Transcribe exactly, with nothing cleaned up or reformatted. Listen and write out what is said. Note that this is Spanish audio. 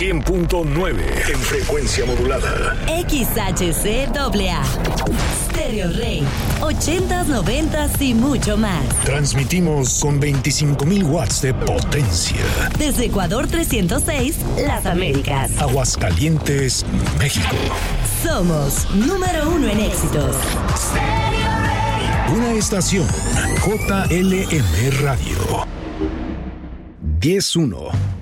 cien punto nueve en frecuencia modulada. X H C A A. Stereo Rey. ochentas, noventas y mucho más. Transmitimos con veinticinco mil watts de potencia. Desde Ecuador trescientos seis, Las Américas. Aguascalientes, México. Somos número uno en éxitos. Stereo Rey. Una estación J L M Radio. diez uno.